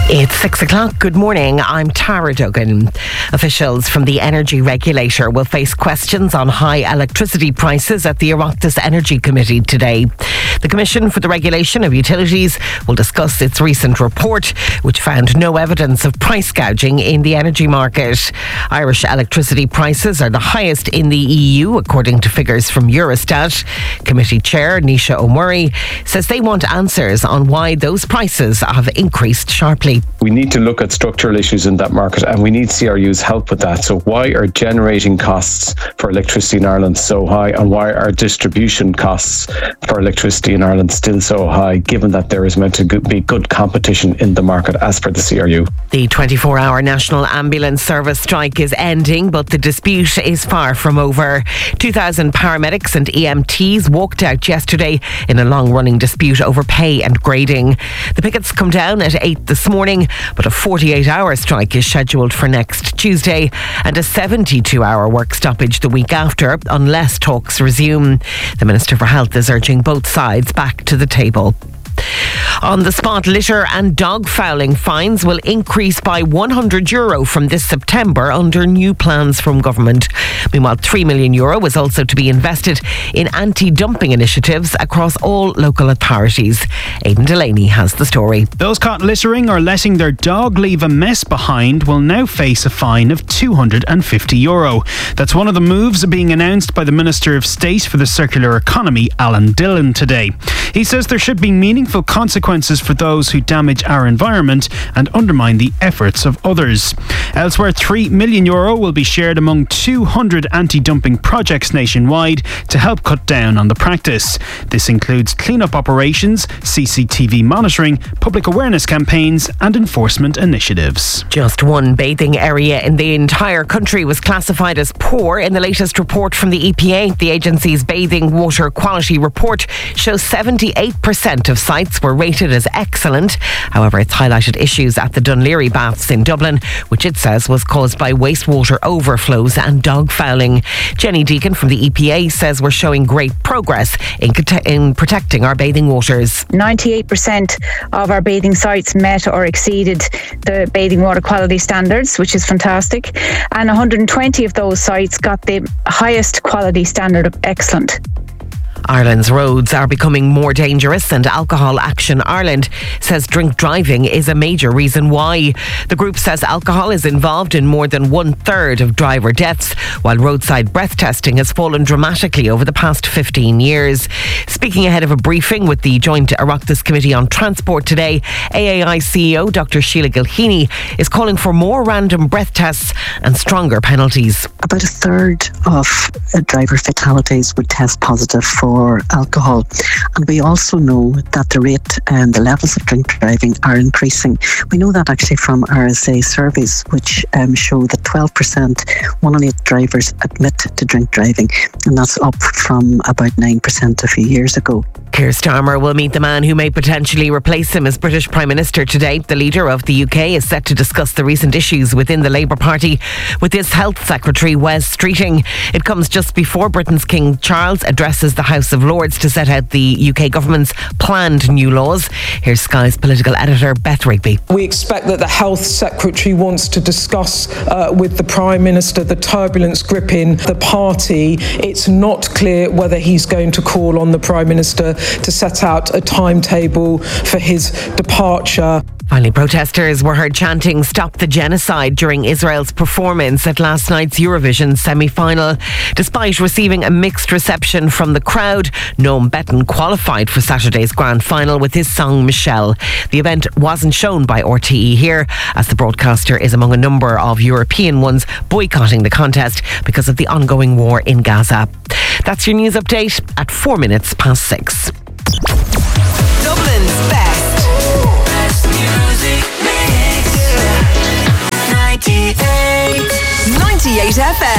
It's 6 o'clock. Good morning. I'm Tara Duggan. Officials from the energy regulator will face questions on high electricity prices at the Oireachtas Energy Committee today. The Commission for the Regulation of Utilities will discuss its recent report, which found no evidence of price gouging in the energy market. Irish electricity prices are the highest in the EU, according to figures from Eurostat. Committee Chair Naoise O'Murray says they want answers on why those prices have increased sharply. We need to look at structural issues in that market, and we need CRU's help with that. So why are generating costs for electricity in Ireland so high, and why are distribution costs for electricity in Ireland still so high, given that there is meant to be good competition in the market as per the CRU? The 24-hour National Ambulance Service strike is ending, but the dispute is far from over. 2,000 paramedics and EMTs walked out yesterday in a long-running dispute over pay and grading. The pickets come down at 8 this morning, but a 48-hour strike is scheduled for next Tuesday and a 72-hour work stoppage the week after, unless talks resume. The Minister for Health is urging both sides back to the table. On the spot, litter and dog fouling fines will increase by €100 from this September under new plans from government. Meanwhile, €3 million is also to be invested in anti-dumping initiatives across all local authorities. Aidan Delaney has the story. Those caught littering or letting their dog leave a mess behind will now face a fine of €250. That's one of the moves being announced by the Minister of State for the Circular Economy, Alan Dillon, today. He says there should be meaningful consequences for those who damage our environment and undermine the efforts of others. Elsewhere, €3 million will be shared among 200 anti-dumping projects nationwide to help cut down on the practice. This includes clean-up operations, CCTV monitoring, public awareness campaigns and enforcement initiatives. Just one bathing area in the entire country was classified as poor in the latest report from the EPA. The agency's bathing water quality report shows 78% of sites were rated as excellent. However, it's highlighted issues at the Dunleary baths in Dublin, which it says was caused by wastewater overflows and dog fouling. Jenny Deacon from the EPA says we're showing great progress in protecting our bathing waters. 98% of our bathing sites met or exceeded the bathing water quality standards, which is fantastic. And 120 of those sites got the highest quality standard of excellent. Ireland's roads are becoming more dangerous, and Alcohol Action Ireland says drink driving is a major reason why. The group says alcohol is involved in more than 1/3 of driver deaths, while roadside breath testing has fallen dramatically over the past 15 years. Speaking ahead of a briefing with the joint Oireachtas Committee on Transport today, AAI CEO Dr. Sheila Gilheany is calling for more random breath tests and stronger penalties. About 1/3 of driver fatalities would test positive for alcohol, and we also know that the rate and the levels of drink driving are increasing. We know that actually from RSA surveys, which show that 12%, 1 in 8 drivers admit to drink driving, and that's up from about 9% a few years ago. Keir Starmer will meet the man who may potentially replace him as British Prime Minister today. The leader of the UK is set to discuss the recent issues within the Labour Party with his Health Secretary Wes Streeting. It comes just before Britain's King Charles addresses the House of Lords to set out the UK government's planned new laws. Here's Sky's political editor Beth Rigby. We expect that the Health Secretary wants to discuss with the Prime Minister the turbulence gripping the party. It's not clear whether he's going to call on the Prime Minister to set out a timetable for his departure. Finally, protesters were heard chanting "Stop the Genocide" during Israel's performance at last night's Eurovision semi-final. Despite receiving a mixed reception from the crowd, Noam Betton qualified for Saturday's grand final with his song Michelle. The event wasn't shown by RTE here, as the broadcaster is among a number of European ones boycotting the contest because of the ongoing war in Gaza. That's your news update at 4 minutes past 6. Dublin's best music mix. 98 FM.